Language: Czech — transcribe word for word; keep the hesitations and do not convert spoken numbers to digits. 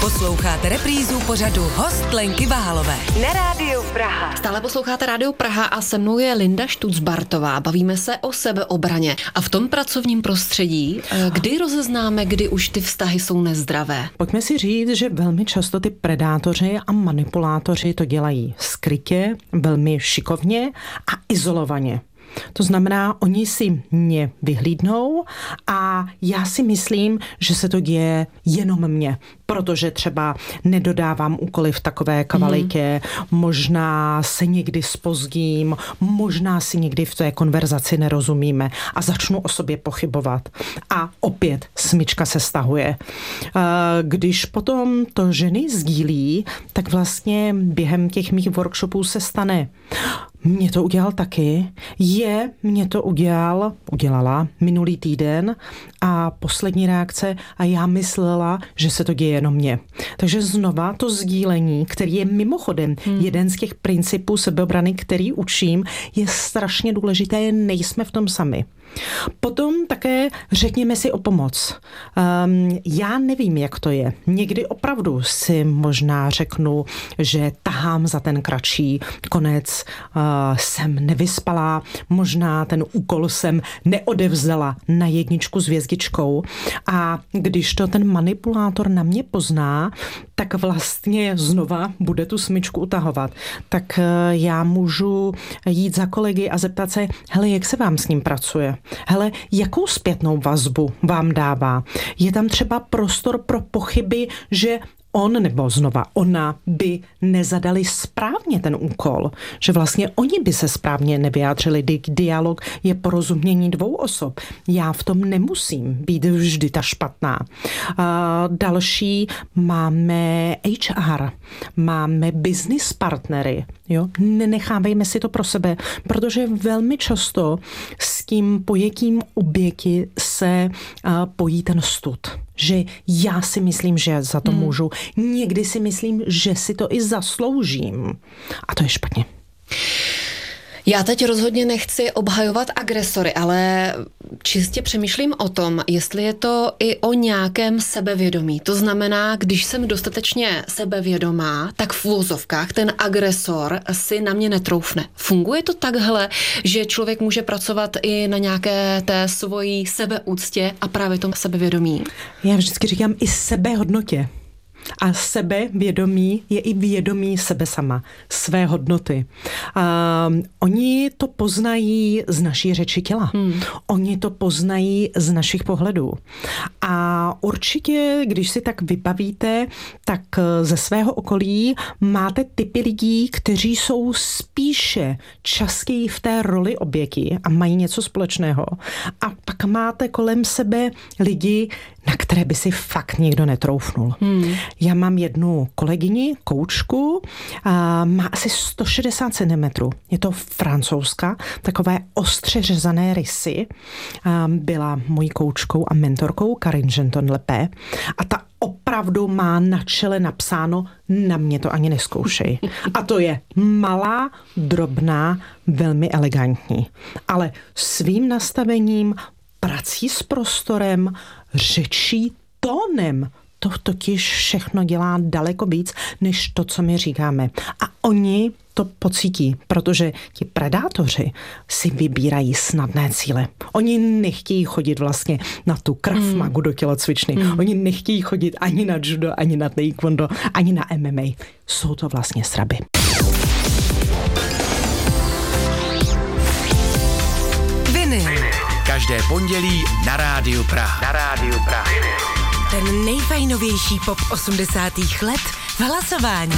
Posloucháte reprízu pořadu Host Lenky Váhalové na Rádiu Praha. Stále posloucháte Rádio Praha a se mnou je Linda Štucbartová. Bavíme se o sebeobraně. A v tom pracovním prostředí, kdy rozeznáme, kdy už ty vztahy jsou nezdravé? Pojďme si říct, že velmi často ty predátoři a manipulátoři to dělají skrytě, velmi šikovně a izolovaně. To znamená, oni si mě vyhlídnou a já si myslím, že se to děje jenom mně, protože třeba nedodávám úkoly v takové kvalitě, mm. možná se někdy zpozdím, možná si někdy v té konverzaci nerozumíme a začnu o sobě pochybovat. A opět smyčka se stahuje. Když potom to ženy sdílí, tak vlastně během těch mých workshopů se stane: mě to udělal taky, je, mě to udělal, udělala minulý týden a poslední reakce a já myslela, že se to děje jenom mně. Takže znova to sdílení, který je mimochodem hmm. jeden z těch principů sebeobrany, který učím, je strašně důležité, nejsme v tom sami. Potom také řekněme si o pomoc. Um, já nevím, jak to je. Někdy opravdu si možná řeknu, že tahám za ten kratší konec, uh, jsem nevyspalá, možná ten úkol jsem neodevzdala na jedničku s hvězdičkou a když to ten manipulátor na mě pozná, tak vlastně znova bude tu smyčku utahovat. Tak uh, já můžu jít za kolegy a zeptat se, hele, jak se vám s ním pracuje? Hele, jakou zpětnou vazbu vám dává? Je tam třeba prostor pro pochyby, že on nebo znova ona by nezadali správně ten úkol, že vlastně oni by se správně nevyjádřili. Dialog je porozumění dvou osob. Já v tom nemusím být vždy ta špatná. A další máme H R, máme business partnery. Jo? Nenechávejme si to pro sebe, protože velmi často s tím pojetím oběti se uh, pojí ten stud. Že já si myslím, že za to můžu. Někdy si myslím, že si to i zasloužím. A to je špatně. Já teď rozhodně nechci obhajovat agresory, ale čistě přemýšlím o tom, jestli je to i o nějakém sebevědomí. To znamená, když jsem dostatečně sebevědomá, tak v uvozovkách ten agresor si na mě netroufne. Funguje to takhle, že člověk může pracovat i na nějaké té svojí sebeúctě a právě tom sebevědomí? Já vždycky říkám i sebehodnotě. A sebevědomí je i vědomí sebe sama, své hodnoty. Uh, oni to poznají z naší řeči těla. Hmm. Oni to poznají z našich pohledů. A určitě, když si tak vybavíte, tak ze svého okolí máte typy lidí, kteří jsou spíše častěji v té roli oběti a mají něco společného. A pak máte kolem sebe lidi, na které by si fakt nikdo netroufnul. Hmm. Já mám jednu kolegyni, koučku, a má asi sto šedesát centimetrů. Je to Francouzka, takové ostře řezané rysy. A byla mojí koučkou a mentorkou Karin Genton-Lepé. A ta opravdu má na čele napsáno, na mě to ani neskoušej. A to je malá, drobná, velmi elegantní. Ale svým nastavením, prací s prostorem, řečí, tónem, to totiž všechno dělá daleko víc, než to, co my říkáme. A oni to pocítí, protože ti predátoři si vybírají snadné cíle. Oni nechtějí chodit vlastně na tu Krav Magu do tělocvičny. Mm. Oni nechtějí chodit ani na judo, ani na taekwondo, ani na M M A. Jsou to vlastně sraby. Vinyl. Každé pondělí na Rádiu Praha. Na Rádiu Praha. Ten nejfajnovější pop osmdesátých let v hlasování.